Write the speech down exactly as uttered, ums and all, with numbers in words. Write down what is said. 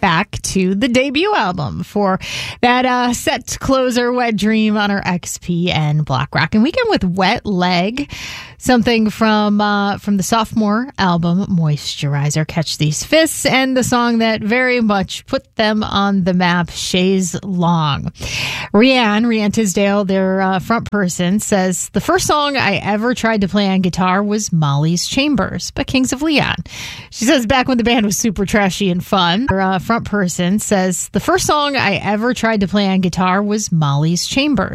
back to the debut album for that uh, set closer, Wet Dream, on our X P and Block Rockin' Weekend with Wet Leg, something from uh, from the sophomore album Moisturizer, Catch These Fists, and the song that very much put them on the map, Chaise Long. Rianne, Rianne Tisdale, their uh, front person, says, the first song I ever tried to play on guitar was Molly's Chambers by Kings of Leon. She says, back when the band was super trashy and fun. Her uh, front person says, the first song I ever tried to play on guitar was Molly's Chambers